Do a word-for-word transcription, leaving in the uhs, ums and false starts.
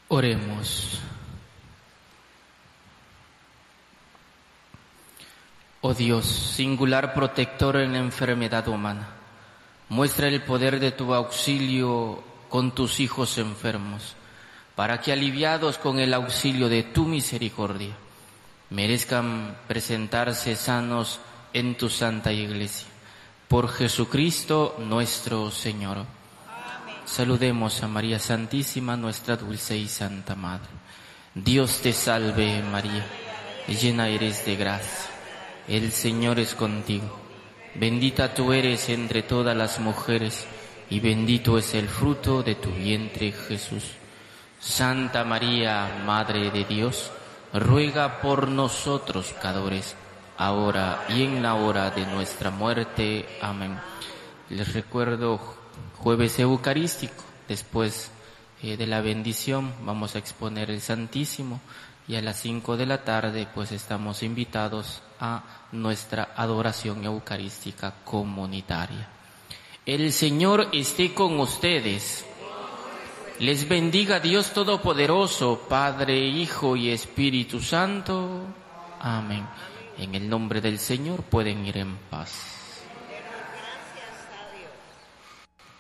Oremos. Oh Dios, singular protector en la enfermedad humana, muestra el poder de tu auxilio con tus hijos enfermos, para que aliviados con el auxilio de tu misericordia, merezcan presentarse sanos en tu santa Iglesia. Por Jesucristo nuestro Señor. Amén. Saludemos a María Santísima, nuestra dulce y santa Madre. Dios te salve, María, llena eres de gracia. El Señor es contigo. Bendita tú eres entre todas las mujeres, y bendito es el fruto de tu vientre, Jesús. Santa María, Madre de Dios, ruega por nosotros pecadores, ahora y en la hora de nuestra muerte. Amén. Les recuerdo, jueves eucarístico, después eh, de la bendición vamos a exponer el Santísimo, y a las cinco de la tarde pues estamos invitados a nuestra adoración eucarística comunitaria. El Señor esté con ustedes. Les bendiga Dios Todopoderoso, Padre, Hijo y Espíritu Santo. Amén. En el nombre del Señor pueden ir en paz.